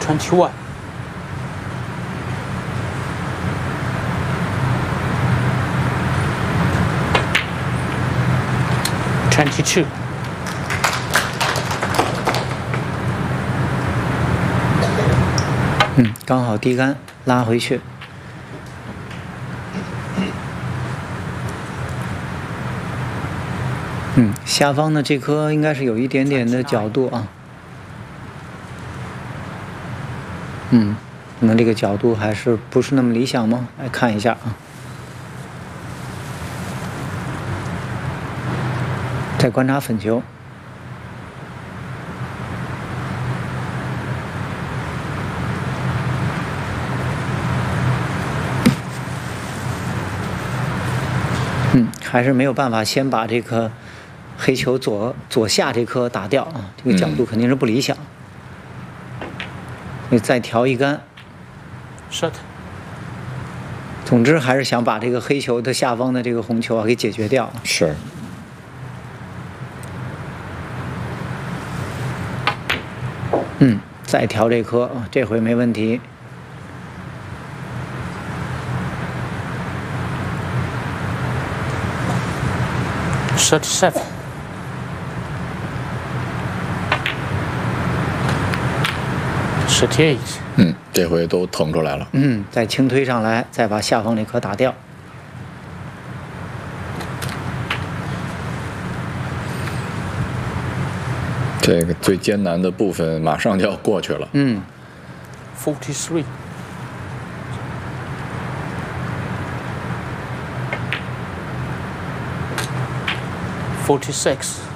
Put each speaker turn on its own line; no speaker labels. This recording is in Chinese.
21. 22.
刚好低杆拉回去。下方的这颗应该是有一点点的角度啊。可能这个角度还是不是那么理想吗？来看一下啊。再观察粉球。还是没有办法先把这颗黑球左下这颗打掉啊，这个角度肯定是不理想。所以再调一杆。
Shut。
总之还是想把这个黑球的下方的这个红球给解决掉。
是。
再调这颗啊，这回没问题。
37. 38.
这回都腾出来了。
再轻推上来，再把下方那颗打掉。
这个最艰难的部分马上就要过去了。
43. 46.